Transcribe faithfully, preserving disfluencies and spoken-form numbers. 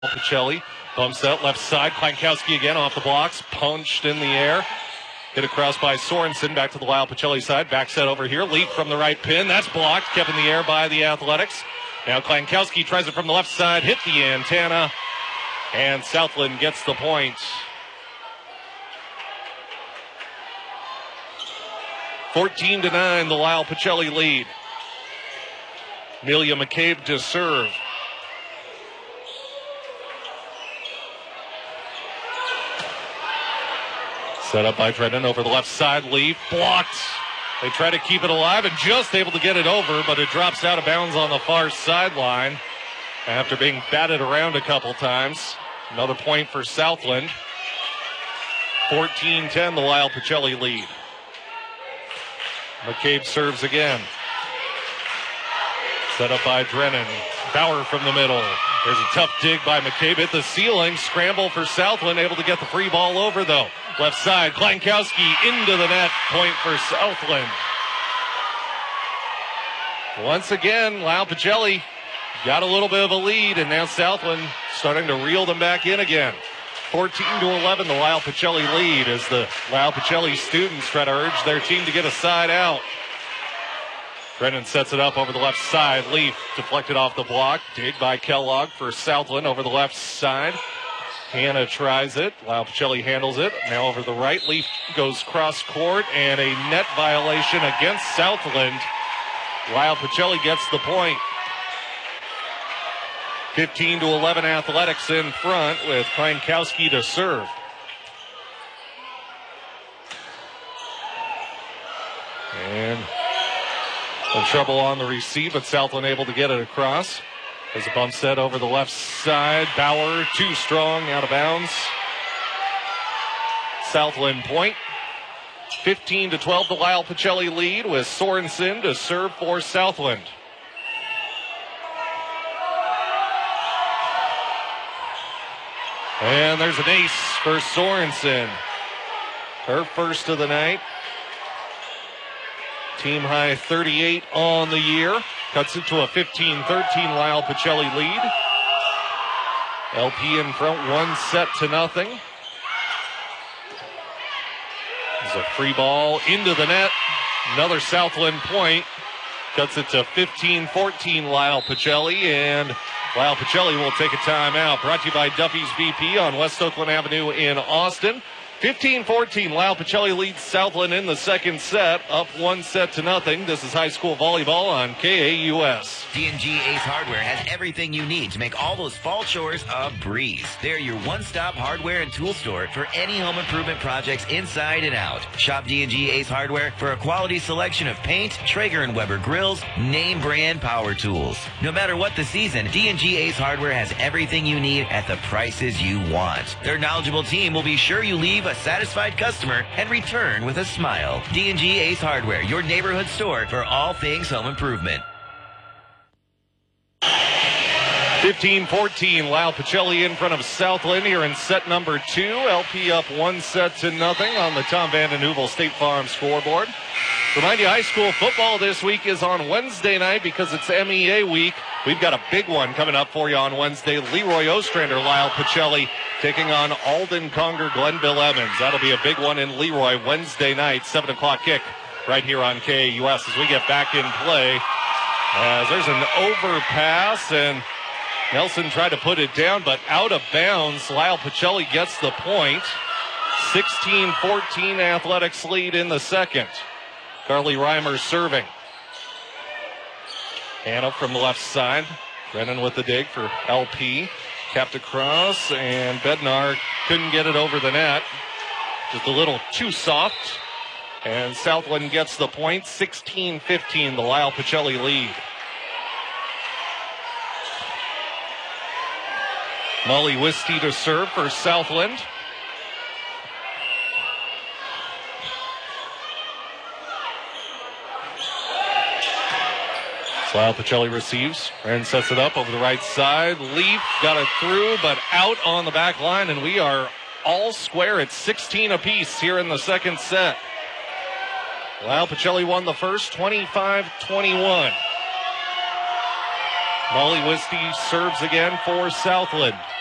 Pacelli bumps out left side. Klankowski again off the blocks. Punched in the air. Hit across by Sorensen. Back to the Lyle Pacelli side. Back set over here. Leap from the right pin. That's blocked. Kept in the air by the Athletics. Now Klankowski tries it from the left side. Hit the antenna. And Southland gets the point. fourteen to nine, the Lyle Pacelli lead. Amelia McCabe to serve. Set up by Drennan over the left side. Leaf blocked. They try to keep it alive and just able to get it over, but it drops out of bounds on the far sideline after being batted around a couple times. Another point for Southland. fourteen ten, the Lyle Pacelli lead. McCabe serves again. Set up by Drennan. Bauer from the middle. There's a tough dig by McCabe. Hit the ceiling. Scramble for Southland. Able to get the free ball over, though. Left side. Klankowski into the net. Point for Southland. Once again, Lyle Pacelli got a little bit of a lead, and now Southland starting to reel them back in again. fourteen to eleven, the Lyle Pacelli lead as the Lyle Pacelli students try to urge their team to get a side out. Brennan sets it up over the left side. Leaf deflected off the block. Dig by Kellogg for Southland over the left side. Hannah tries it. Lyle Pacelli handles it. Now over the right. Leaf goes cross court and a net violation against Southland. Lyle Pacelli gets the point. fifteen to eleven, Athletics in front with Klankowski to serve. And some trouble on the receive, but Southland able to get it across. There's a bump set over the left side. Bauer, too strong, out of bounds. Southland point. fifteen to twelve, the Lyle Pacelli lead with Sorensen to serve for Southland. And there's an ace for Sorensen. Her first of the night. Team high thirty-eight on the year. Cuts it to a fifteen thirteen Lyle Pacelli lead. L P in front, one set to nothing. There's a free ball into the net. Another Southland point. Cuts it to fifteen fourteen Lyle Pacelli, and Lyle Pacelli will take a timeout. Brought to you by Duffy's B P on West Oakland Avenue in Austin. fifteen fourteen, Lyle Pacelli leads Southland in the second set, up one set to nothing. This is high school volleyball on K A U S. D and G Ace Hardware has everything you need to make all those fall chores a breeze. They're your one-stop hardware and tool store for any home improvement projects inside and out. Shop D and G Ace Hardware for a quality selection of paint, Traeger and Weber grills, name brand power tools. No matter what the season, D and G Ace Hardware has everything you need at the prices you want. Their knowledgeable team will be sure you leave a satisfied customer and return with a smile. D and G Ace Hardware, your neighborhood store for all things home improvement. fifteen fourteen, Lyle Pacelli in front of Southland here in set number two. L P up one set to nothing on the Tom Vanden Heuvel State Farm scoreboard. Remind you, high school football this week is on Wednesday night because it's M E A week. We've got a big one coming up for you on Wednesday. Leroy Ostrander, Lyle Pacelli taking on Alden Conger, Glenville Evans. That'll be a big one in Leroy Wednesday night, seven o'clock kick right here on K A U S as we get back in play. As there's an overpass, and Nelson tried to put it down, but out of bounds. Lyle Pacelli gets the point. sixteen fourteen Athletics lead in the second. Carly Reimer serving. Hannah from the left side. Brennan with the dig for L P. Capped across, and Bednar couldn't get it over the net. Just a little too soft. And Southland gets the point. sixteen fifteen, the Lyle Pacelli lead. Molly Wisty to serve for Southland. Lyle Pacelli receives and sets it up over the right side. Leaf got it through, but out on the back line, and we are all square at sixteen apiece here in the second set. Lyle Pacelli won the first, twenty-five twenty-one. Molly Wisty serves again for Southland.